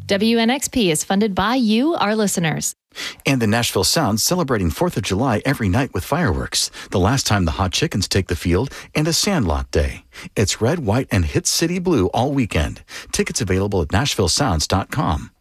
WNXP is funded by you, our listeners. And the Nashville Sound celebrating 4th of July every night with fireworks. The last time the Hot Chickens take the field, and a Sandlot Day. It's red, white, and Hit City Blue all weekend. Tickets available at NashvilleSounds.com.